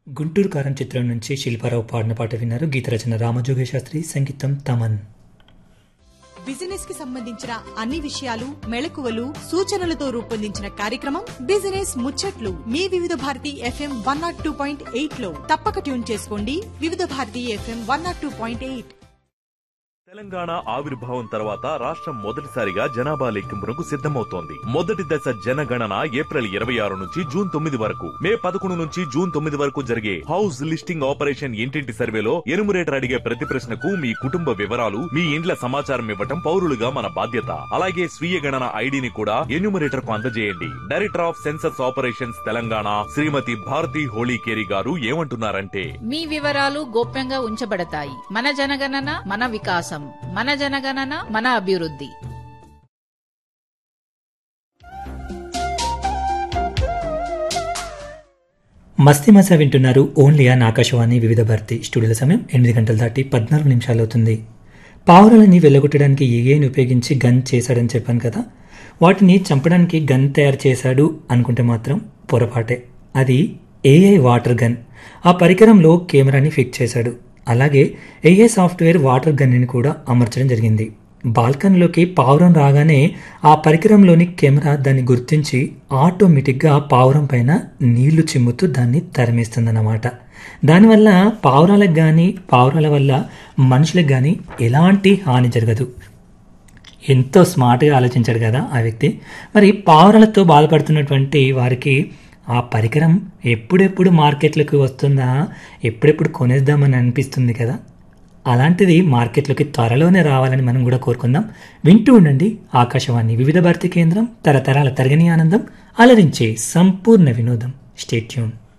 గుంటూరు కారం చిత్రం నుంచి శిల్పారావు పాడిన పాట విన్నారు. గీత రచన రామజోగయ్య శాస్త్రి, సంగీతం తమన్. బిజినెస్ కి సంబంధించిన అన్ని విషయాలు, మెళకువలు, సూచనలతో రూపొందించిన కార్యక్రమం బిజినెస్ ముచ్చట్లు మీ వివిధ భారతి FM 102.8 లో తప్పక ట్యూన్ చేసుకోండి. వివిధ భారతి FM 102.8. తెలంగాణ ఆవిర్భావం తర్వాత రాష్ట్రం మొదటిసారిగా జనాభా లెక్కింపునకు సిద్ధమవుతోంది. మొదటి దశ జనగణన ఏప్రిల్ 26 నుంచి జూన్ 9 వరకు, మే 11 నుంచి జూన్ 9 వరకు జరిగే హౌస్ లిస్టింగ్ ఆపరేషన్ ఇంటింటి సర్వేలో ఎనుమరేటర్ అడిగే ప్రతి ప్రశ్నకు మీ కుటుంబ వివరాలు, మీ ఇండ్ల సమాచారం ఇవ్వటం పౌరులుగా మన బాధ్యత. అలాగే స్వీయ గణన ఐడిని కూడా ఎన్యూమరేటర్ కు అందజేయండి. Director of census operations Telangana శ్రీమతి భారతి హోళీకేరి గారు ఏమంటున్నారంటే, మీ వివరాలు గోప్యంగా ఉంచబడతాయి. మన జనగణన మన వికాసం, మన జనగణన మన అభివృద్ధి. మస్తీ మసా వింటున్నారు. ఓన్లీ ఆన్ ఆకాశవాణి వివిధ భారతి. స్టూడియోల సమయం 8 గంటలు దాటి 14 నిమిషాలు అవుతుంది. పావురాలని వెళ్ళగొట్టడానికి ఏఐని ఉపయోగించి గన్ చేశాడని చెప్పాను కదా. వాటిని చంపడానికి గన్ తయారు చేశాడు అనుకుంటే మాత్రం పొరపాటే. అది ఏఐ వాటర్ గన్. ఆ పరికరంలో కెమెరాని ఫిక్స్ చేశాడు. అలాగే ఏఐ సాఫ్ట్వేర్ వాటర్ గన్ని కూడా అమర్చడం జరిగింది. బాల్కనీలోకి పావురం రాగానే ఆ పరికరంలోని కెమెరా దాన్ని గుర్తించి ఆటోమేటిక్గా పావురం పైన నీళ్లు చిమ్ముతూ దాన్ని తరిమేస్తుందన్నమాట. దానివల్ల పావురాలకు కానీ పావురాల వల్ల మనుషులకు కానీ ఎలాంటి హాని జరగదు. ఎంతో స్మార్ట్గా ఆలోచించాడు కదా ఆ వ్యక్తి. మరి పావురాలతో బాధపడుతున్నటువంటి వారికి ఆ పరికరం ఎప్పుడెప్పుడు మార్కెట్లోకి వస్తుందా, ఎప్పుడెప్పుడు కొనేద్దామని అనిపిస్తుంది కదా. అలాంటిది మార్కెట్లోకి త్వరలోనే రావాలని మనం కూడా కోరుకుందాం. వింటూ ఉండండి ఆకాశవాణి వివిధ భారతి కేంద్రం. తరతరాల తరగని ఆనందం, అలరించే సంపూర్ణ వినోదం. Stay tune.